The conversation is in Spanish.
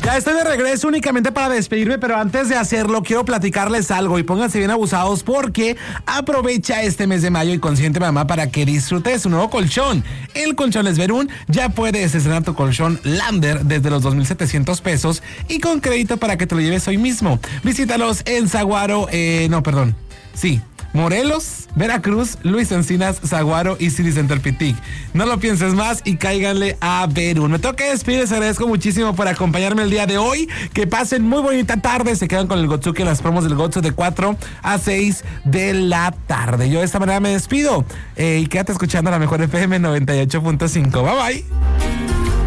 Ya estoy de regreso únicamente para despedirme, pero antes de hacerlo quiero platicarles algo y pónganse bien abusados porque aprovecha este mes de mayo y consiente mamá para que disfrutes su nuevo colchón. El colchón Esberún ya puedes estrenar tu colchón Lander desde los 2,700 pesos y con crédito para que te lo lleves hoy mismo. Visítalos en Morelos, Veracruz, Luis Encinas, Zaguaro y City Center Pitic. No lo pienses más y cáiganle a Verún. Me toca despedir, les agradezco muchísimo por acompañarme el día de hoy. Que pasen muy bonita tarde. Se quedan con el Gotsuki en las promos del Gotsu de 4 a 6 de la tarde. Yo de esta manera me despido y quédate escuchando la mejor FM 98.5. Bye bye.